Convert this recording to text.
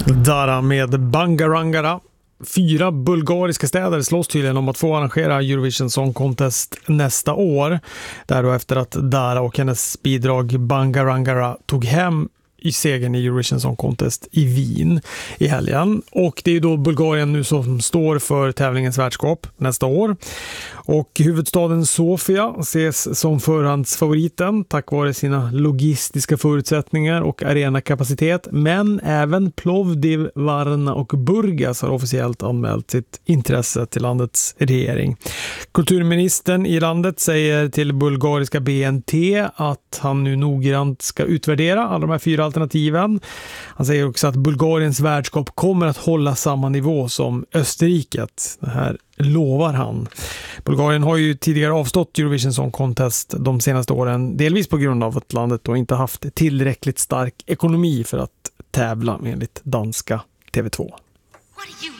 Dara med Bangarangara. 4 bulgariska städer slåss tydligen om att få arrangera Eurovision Song Contest nästa år. Där då efter att Dara och hennes bidrag Bangarangara tog hem i segern i Eurovision Song Contest i Wien i helgen. Och det är då Bulgarien nu som står för tävlingens värdskap nästa år. Och huvudstaden Sofia ses som förhandsfavoriten tack vare sina logistiska förutsättningar och arenakapacitet. Men även Plovdiv, Varna och Burgas har officiellt anmält sitt intresse till landets regering. Kulturministern i landet säger till bulgariska BNT att han nu noggrant ska utvärdera alla de här 4 alternativen. Han säger också att Bulgariens värdskap kommer att hålla samma nivå som Österriket. Det här lovar han. Bulgarien har ju tidigare avstått Eurovision Song Contest de senaste åren, delvis på grund av att landet då inte haft tillräckligt stark ekonomi för att tävla enligt danska TV2. What do you